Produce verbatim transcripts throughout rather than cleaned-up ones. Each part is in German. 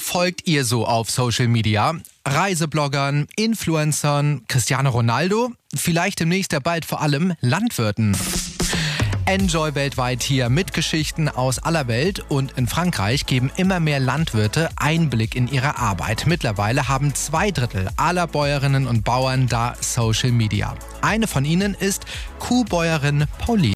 folgt ihr so auf Social Media? Reisebloggern, Influencern, Cristiano Ronaldo? Vielleicht demnächst ja bald vor allem Landwirten. Enjoy weltweit hier mit Geschichten aus aller Welt, und in Frankreich geben immer mehr Landwirte Einblick in ihre Arbeit. Mittlerweile haben zwei Drittel aller Bäuerinnen und Bauern da Social Media. Eine von ihnen ist Kuhbäuerin Pauline.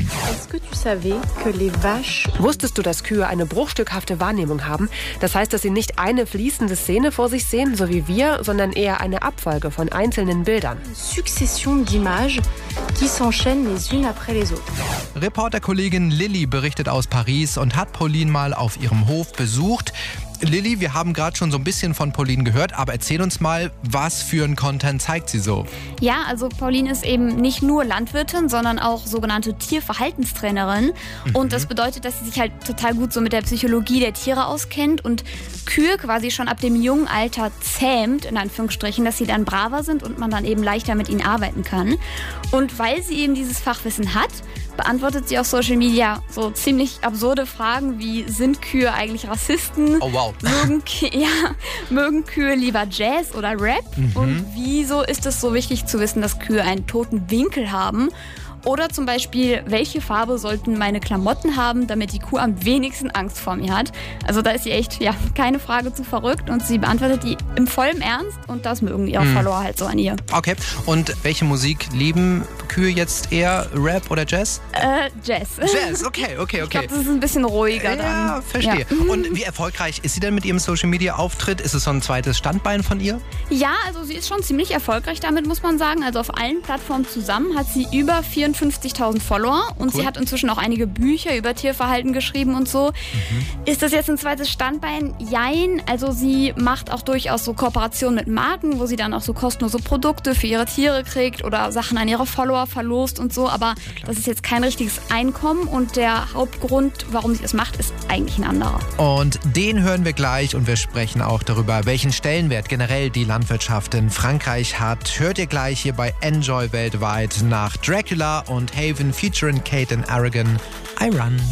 Wusstest du, dass Kühe eine bruchstückhafte Wahrnehmung haben? Das heißt, dass sie nicht eine fließende Szene vor sich sehen, so wie wir, sondern eher eine Abfolge von einzelnen Bildern. Succession d'images qui s'enchaînent les unes après les autres. Reporterkollegin Lilly berichtet aus Paris und hat Pauline mal auf ihrem Hof besucht. Lilly, wir haben gerade schon so ein bisschen von Pauline gehört, aber erzähl uns mal, was für einen Content zeigt sie so? Ja, also Pauline ist eben nicht nur Landwirtin, sondern auch sogenannte Tierverhaltenstrainerin. Mhm. Und das bedeutet, dass sie sich halt total gut so mit der Psychologie der Tiere auskennt und Kühe quasi schon ab dem jungen Alter zähmt, in Anführungsstrichen, dass sie dann braver sind und man dann eben leichter mit ihnen arbeiten kann. Und weil sie eben dieses Fachwissen hat, beantwortet sie auf Social Media so ziemlich absurde Fragen wie: Sind Kühe eigentlich Rassisten? Oh wow. Mögen, ja, mögen Kühe lieber Jazz oder Rap? Mhm. Und wieso ist es so wichtig zu wissen, dass Kühe einen toten Winkel haben? Oder zum Beispiel, welche Farbe sollten meine Klamotten haben, damit die Kuh am wenigsten Angst vor mir hat? Also da ist sie echt, ja, keine Frage zu verrückt, und sie beantwortet die im vollen Ernst, und das mögen ihre mhm. Follower halt so an ihr. Okay, und welche Musik lieben Kühe jetzt eher? Rap oder Jazz? Äh, Jazz. Jazz, okay, okay, okay. Ich glaube, das ist ein bisschen ruhiger dann. Ja, verstehe. Ja. Und wie erfolgreich ist sie denn mit ihrem Social-Media-Auftritt? Ist es so ein zweites Standbein von ihr? Ja, also sie ist schon ziemlich erfolgreich damit, muss man sagen. Also auf allen Plattformen zusammen hat sie über vierundfünfzigtausend Follower, und cool. Sie hat inzwischen auch einige Bücher über Tierverhalten geschrieben und so. Mhm. Ist das jetzt ein zweites Standbein? Jein. Also sie macht auch durchaus so Kooperationen mit Marken, wo sie dann auch so kostenlose Produkte für ihre Tiere kriegt oder Sachen an ihre Follower verlost und so. Aber ja, das ist jetzt kein richtiges Einkommen, und der Hauptgrund, warum sie es macht, ist eigentlich ein anderer. Und den hören wir gleich, und wir sprechen auch darüber, welchen Stellenwert generell die Landwirtschaft in Frankreich hat. Hört ihr gleich hier bei Enjoy weltweit nach Dracula und Haven featuring Kate and Aragon, I Run.